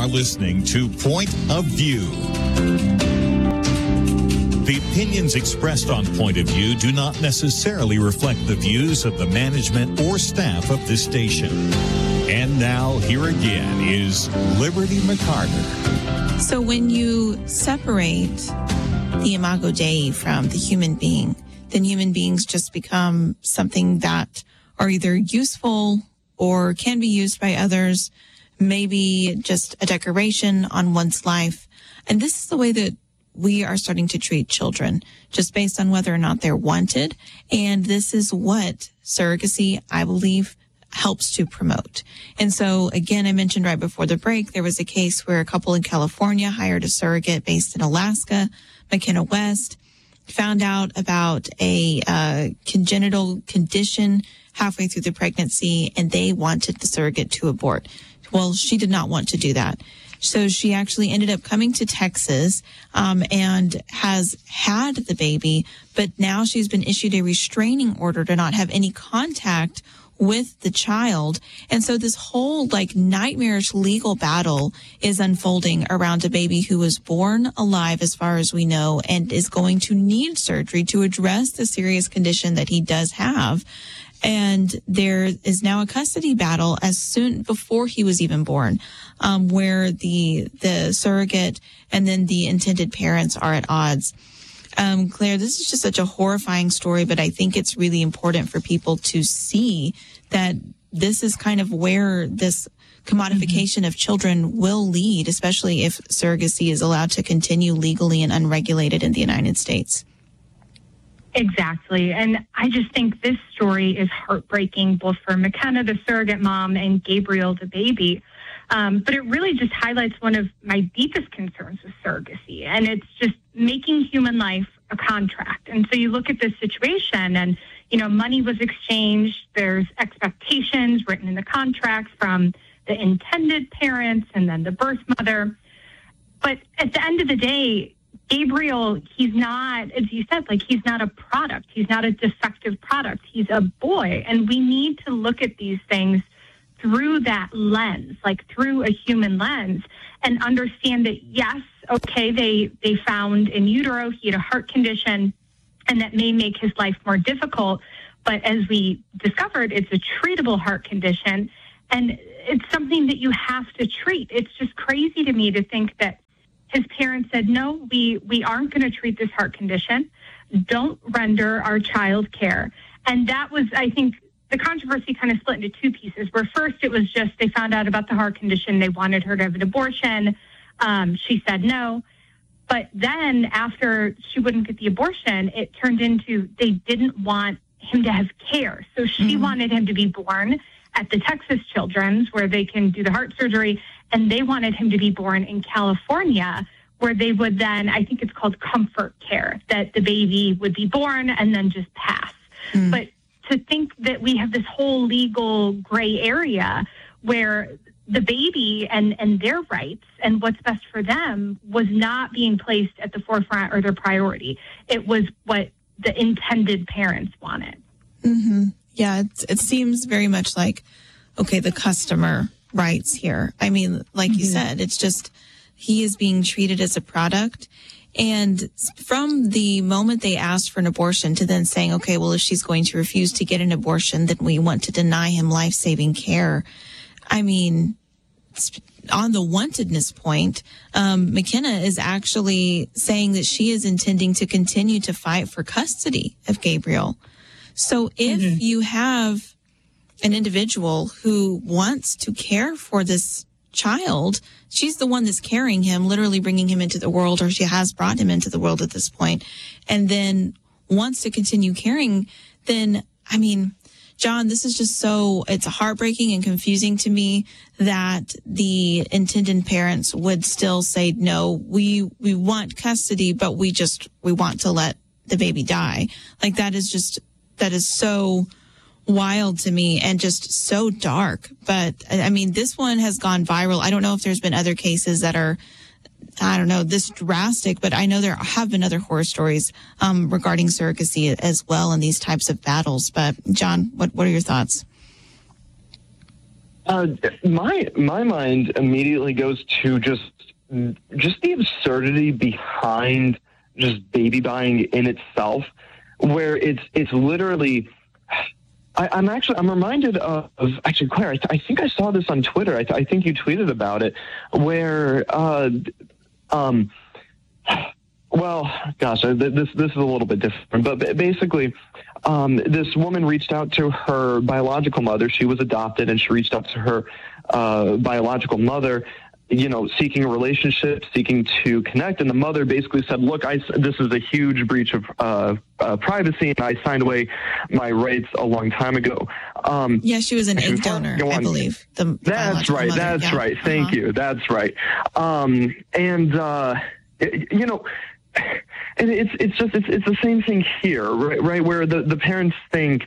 are listening to Point of View. The opinions expressed on Point of View do not necessarily reflect the views of the management or staff of this station. And now, here again is Liberty McCarter. So when you separate the imago Dei from the human being, then human beings just become something that are either useful or can be used by others, maybe just a decoration on one's life. And this is the way that we are starting to treat children, just based on whether or not they're wanted. And this is what surrogacy, I believe, helps to promote. And so, again, I mentioned right before the break, there was a case where a couple in California hired a surrogate based in Alaska. McKenna West found out about a congenital condition halfway through the pregnancy, and they wanted the surrogate to abort. Well, she did not want to do that. So she actually ended up coming to Texas and has had the baby, but now she's been issued a restraining order to not have any contact with the child. And so this whole nightmarish legal battle is unfolding around a baby who was born alive, as far as we know, and is going to need surgery to address the serious condition that he does have. And there is now a custody battle as soon before he was even born, where the surrogate and then the intended parents are at odds. Claire, this is just such a horrifying story, but I think it's really important for people to see that this is kind of where this commodification of children will lead, especially if surrogacy is allowed to continue legally and unregulated in the United States. Exactly. And I just think this story is heartbreaking, both for McKenna, the surrogate mom, and Gabriel, the baby. But it really just highlights one of my deepest concerns with surrogacy. And it's just making human life a contract. And so you look at this situation and, money was exchanged. There's expectations written in the contract from the intended parents and then the birth mother. But at the end of the day, Gabriel, he's not, as you said, he's not a product. He's not a defective product. He's a boy. And we need to look at these things through that lens, through a human lens, and understand that, yes, okay, they found in utero he had a heart condition, and that may make his life more difficult. But as we discovered, it's a treatable heart condition, and it's something that you have to treat. It's just crazy to me to think that his parents said, no, we aren't going to treat this heart condition. Don't render our child care. And that was, I think, the controversy kind of split into two pieces, where first it was just they found out about the heart condition. They wanted her to have an abortion. She said no. But then after she wouldn't get the abortion, it turned into they didn't want him to have care. So she wanted him to be born at the Texas Children's, where they can do the heart surgery, and they wanted him to be born in California, where they would then, I think it's called comfort care, that the baby would be born and then just pass. But to think that we have this whole legal gray area where the baby and their rights and what's best for them was not being placed at the forefront or their priority. It was what the intended parents wanted. Yeah, it seems very much like, okay, the customer rights here. I mean, like you said, it's just he is being treated as a product. And from the moment they asked for an abortion to then saying, okay, well, if she's going to refuse to get an abortion, then we want to deny him life-saving care. I mean, on the wantedness point, McKenna is actually saying that she is intending to continue to fight for custody of Gabriel. So if you have an individual who wants to care for this child, she's the one that's carrying him, literally bringing him into the world, or she has brought him into the world at this point, and then wants to continue caring, then, I mean, John, this is just it's heartbreaking and confusing to me that the intended parents would still say, no, we want custody, but we want to let the baby die. That is so wild to me and just so dark. But I mean, this one has gone viral. I don't know if there's been other cases that are, this drastic, but I know there have been other horror stories regarding surrogacy as well in these types of battles. But John, what are your thoughts? My mind immediately goes to just the absurdity behind just baby buying in itself, where it's literally. I'm reminded of actually, Claire. I think I saw this on Twitter. I think you tweeted about it, where well, gosh, this is a little bit different, but basically, this woman reached out to her biological mother. She was adopted, and she reached out to her biological mother, seeking a relationship, seeking to connect. And the mother basically said, look, this is a huge breach of privacy, and I signed away my rights a long time ago. Yeah, she was an egg donor, I believe. That's right. That's right. Thank you. That's right. And it's the same thing here, right? Where the parents think,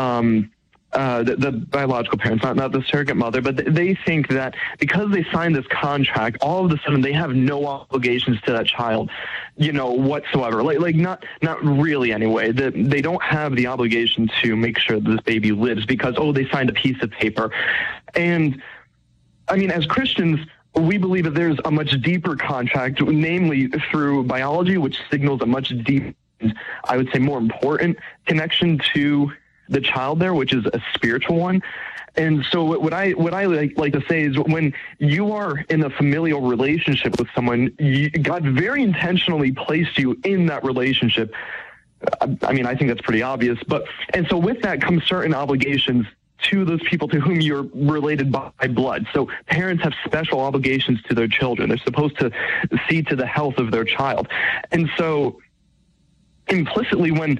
the biological parents, not the surrogate mother, but they think that because they signed this contract, all of a sudden they have no obligations to that child, whatsoever. Like not really anyway. That they don't have the obligation to make sure that this baby lives because, they signed a piece of paper. And I mean, as Christians, we believe that there's a much deeper contract, namely through biology, which signals a much deeper, I would say more important connection to the child there, which is a spiritual one. And so what I like to say is when you are in a familial relationship with someone, God very intentionally placed you in that relationship. I mean, I think that's pretty obvious. And so with that comes certain obligations to those people to whom you're related by blood. So parents have special obligations to their children. They're supposed to see to the health of their child. And so implicitly when,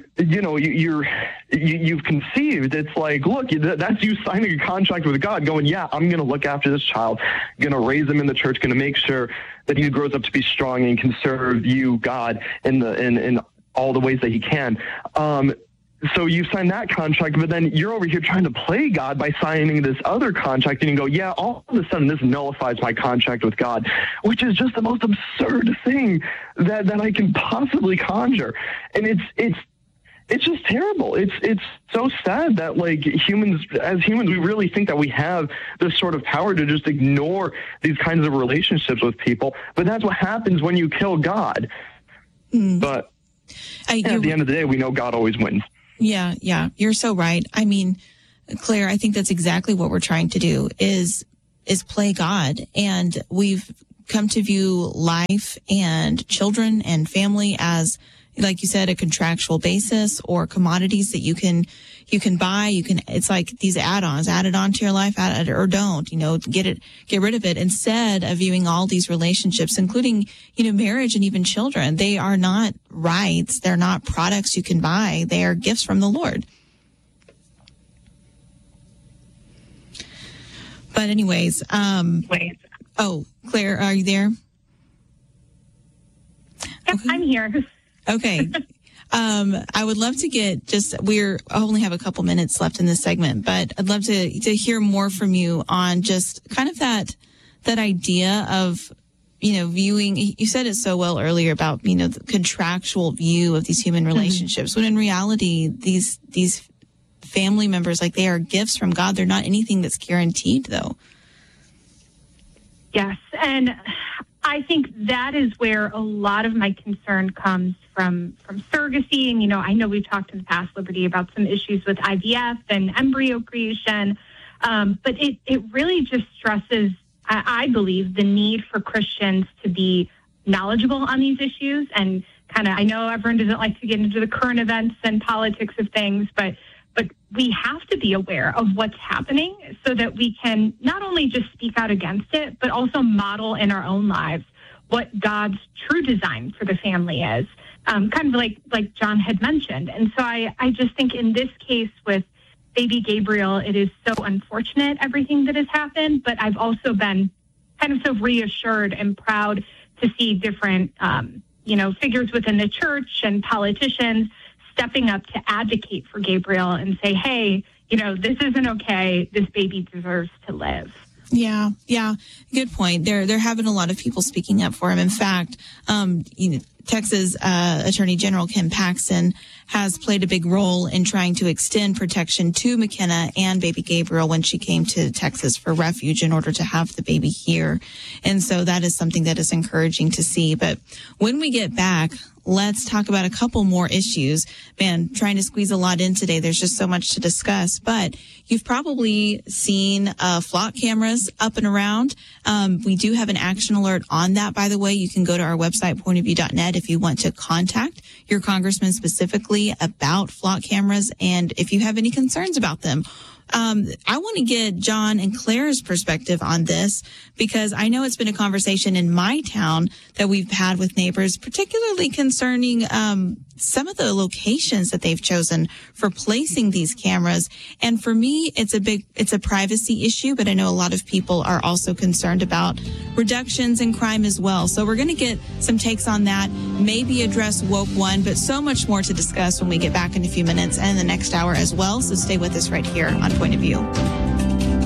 you've conceived, it's like, look, that's you signing a contract with God going, yeah, I'm going to look after this child, going to raise him in the church, going to make sure that he grows up to be strong and can serve you, God, in all the ways that he can. So you sign that contract, but then you're over here trying to play God by signing this other contract, and you go, yeah, all of a sudden this nullifies my contract with God, which is just the most absurd thing that I can possibly conjure. And it's just terrible. It's so sad that as humans, we really think that we have this sort of power to just ignore these kinds of relationships with people. But that's what happens when you kill God. But at the end of the day, we know God always wins. Yeah, you're so right. I mean, Claire, I think that's exactly what we're trying to do is play God. And we've come to view life and children and family as, like you said, a contractual basis or commodities that you can buy. It's like these add-ons, add it onto your life, add it or don't, get rid of it, instead of viewing all these relationships, including, marriage and even children. They are not rights. They're not products you can buy. They are gifts from the Lord. But anyways, oh, Claire, are you there? Yep, okay. I'm here. Okay. I would love to I only have a couple minutes left in this segment, but I'd love to hear more from you on just kind of that idea of, viewing, you said it so well earlier about, the contractual view of these human relationships, when in reality, these family members, they are gifts from God. They're not anything that's guaranteed though. Yes. And I think that is where a lot of my concern comes from surrogacy. And, I know we've talked in the past, Liberty, about some issues with IVF and embryo creation. But it really just stresses, I believe, the need for Christians to be knowledgeable on these issues. And I know everyone doesn't like to get into the current events and politics of things, but we have to be aware of what's happening so that we can not only just speak out against it, but also model in our own lives what God's true design for the family is, kind of like John had mentioned. And so I just think in this case with baby Gabriel, it is so unfortunate, everything that has happened, but I've also been kind of so reassured and proud to see different, figures within the church and politicians stepping up to advocate for Gabriel and say, hey, this isn't okay. This baby deserves to live. Yeah. Good point. They're having a lot of people speaking up for him. In fact, Texas Attorney General Ken Paxton has played a big role in trying to extend protection to McKenna and baby Gabriel when she came to Texas for refuge in order to have the baby here. And so that is something that is encouraging to see. But when we get back, let's talk about a couple more issues. Man, trying to squeeze a lot in today. There's just so much to discuss. But you've probably seen flock cameras up and around. We do have an action alert on that, by the way. You can go to our website, pointofview.net, if you want to contact your congressman specifically about flock cameras and if you have any concerns about them. I want to get John and Claire's perspective on this because I know it's been a conversation in my town that we've had with neighbors, particularly concerning some of the locations that they've chosen for placing these cameras. And for me, it's a privacy issue, but I know a lot of people are also concerned about reductions in crime as well. So we're going to get some takes on that, maybe address Woke One, but so much more to discuss when we get back in a few minutes and in the next hour as well. So stay with us right here on Point of View.